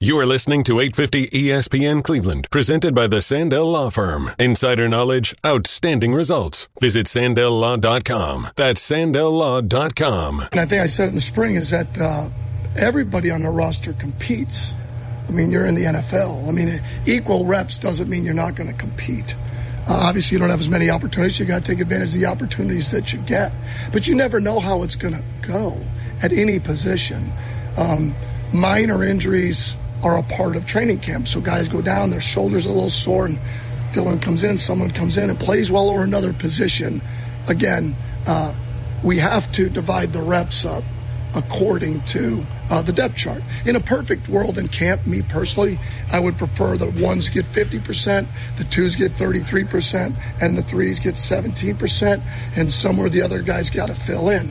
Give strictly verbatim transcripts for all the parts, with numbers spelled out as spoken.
You are listening to eight fifty E S P N Cleveland, presented by the Sandell Law Firm. Insider knowledge, outstanding results. Visit Sandell Law dot com. That's Sandell Law dot com. And I think I said in the spring is that uh, everybody on the roster competes. I mean, you're in the N F L. I mean, equal reps doesn't mean you're not going to compete. Uh, obviously, you don't have as many opportunities. You got to take advantage of the opportunities that you get. But you never know how it's going to go at any position. Um, minor injuries are a part of training camp. So guys go down, their shoulders are a little sore, and Dylan comes in, someone comes in and plays well, or another position. Again, uh, we have to divide the reps up according to uh, the depth chart. In a perfect world in camp, me personally, I would prefer the ones get fifty percent, the twos get thirty-three percent, and the threes get seventeen percent, and somewhere the other guys got to fill in.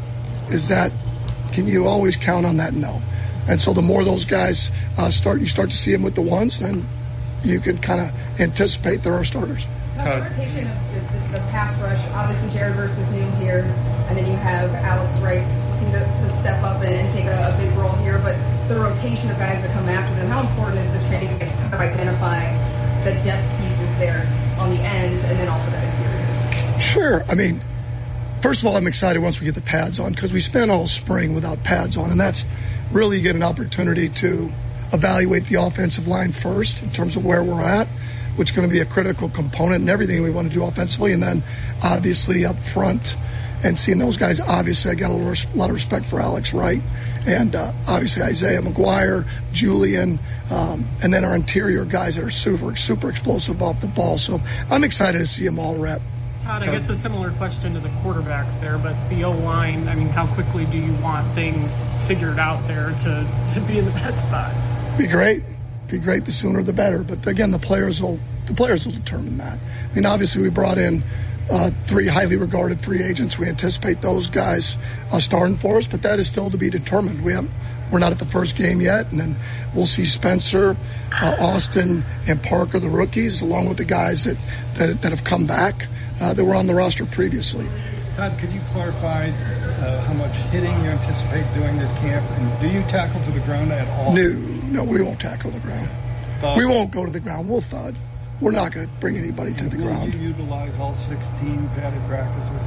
Is that, can you always count on that? No. And so the more those guys uh, start, you start to see them with the ones, then you can kind of anticipate there are starters. The rotation of the, the pass rush, obviously Jared Verse is new here, and then you have Alex Wright looking to, to step up and, and take a, a big role here, but the rotation of guys that come after them, how important is this training to kind of identify the depth pieces there on the ends and then also the interior? Sure. I mean, first of all, I'm excited once we get the pads on, because we spent all spring without pads on, and that's really get an opportunity to evaluate the offensive line first in terms of where we're at, which is going to be a critical component in everything we want to do offensively. And then obviously up front and seeing those guys, obviously I got a lot of respect for Alex Wright and uh, obviously Isaiah McGuire, Julian, um, and then our interior guys that are super, super explosive off the ball. So I'm excited to see them all rep. Todd, I guess a similar question to the quarterbacks there, but the O-line, I mean, how quickly do you want things figured out there to, to be in the best spot? Be great. Be great. The sooner the better. But again, the players will the players will determine that. I mean, obviously we brought in uh, three highly regarded free agents. We anticipate those guys uh, starting for us, but that is still to be determined. We have we're not at the first game yet, and then we'll see Spencer, uh, Austin, and Parker, the rookies, along with the guys that that, that have come back. Uh, that were on the roster previously. Todd, could you clarify uh, how much hitting you anticipate doing this camp? And do you tackle to the ground at all? No, no, we won't tackle the ground. Thud. We won't go to the ground. We'll thud. We're not going to bring anybody and to the will ground. Will you utilize all sixteen padded practices?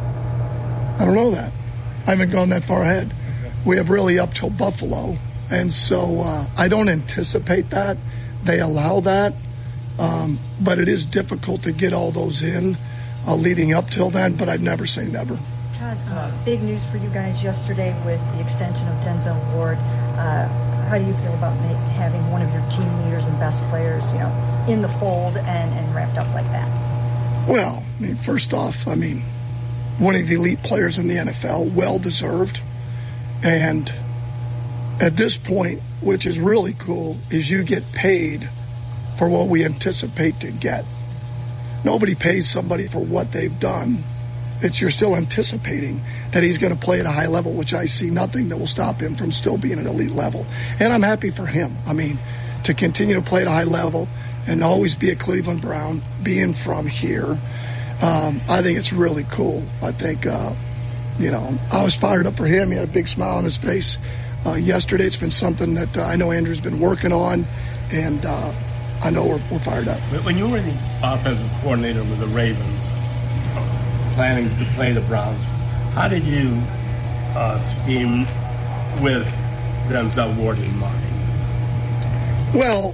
I don't know that. I haven't gone that far ahead. Okay. We have really up till Buffalo, and so uh, I don't anticipate that. They allow that, um, but it is difficult to get all those in. Uh, leading up till then, but I'd never say never. Todd, uh, big news for you guys yesterday with the extension of Denzel Ward. Uh, how do you feel about make, having one of your team leaders and best players, you know, in the fold and, and wrapped up like that? Well, I mean, first off, I mean, one of the elite players in the N F L, well-deserved. And at this point, which is really cool, is you get paid for what we anticipate to get. Nobody pays somebody for what they've done. It's you're still anticipating that he's going to play at a high level, which I see nothing that will stop him from still being at elite level. And I'm happy for him. I mean, to continue to play at a high level and always be a Cleveland Brown, being from here, um, I think it's really cool. I think, uh, you know, I was fired up for him. He had a big smile on his face uh, yesterday. It's been something that uh, I know Andrew's been working on, and uh, I know we're, we're fired up. When you were the offensive coordinator with the Ravens, planning to play the Browns, how did you uh, scheme with Denzel Ward in mind? Well,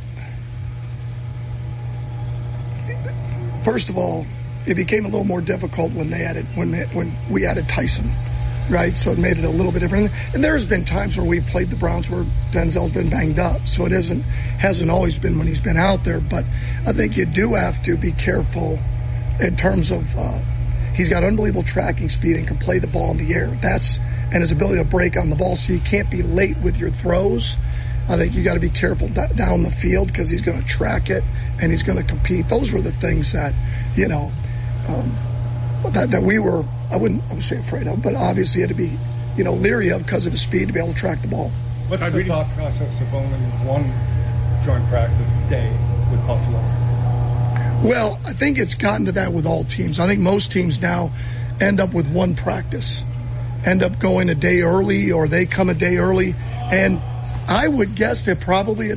first of all, it became a little more difficult when they added when they, when we added Tyson, right? So it made it a little bit different. And there's been times where we've played the Browns where Denzel's been banged up, so it isn't hasn't always been when he's been out there. But I think you do have to be careful in terms of uh, he's got unbelievable tracking speed and can play the ball in the air. That's and his ability to break on the ball, so you can't be late with your throws. I think you got to be careful d- down the field because he's going to track it and he's going to compete. Those were the things that, you know, um, that, that we were, I wouldn't I would say afraid of, but obviously had to be, you know, leery of because of his speed to be able to track the ball. What's the thought process of only one joint practice day with Buffalo? Well, I think it's gotten to that with all teams. I think most teams now end up with one practice, end up going a day early or they come a day early. And I would guess that probably